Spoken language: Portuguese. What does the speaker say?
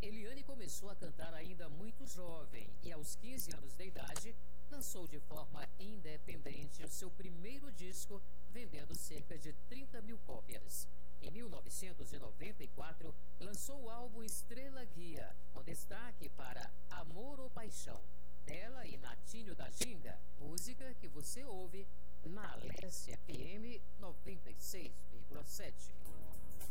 Eliane começou a cantar ainda muito jovem e, aos 15 anos de idade, lançou de forma independente o seu primeiro disco, vendendo cerca de 30 mil cópias. Em 1994, lançou o álbum Estrela Guia, com destaque para Amor ou Paixão, dela e Natinho da Ginga, música que você ouve na Alessia FM 96,7.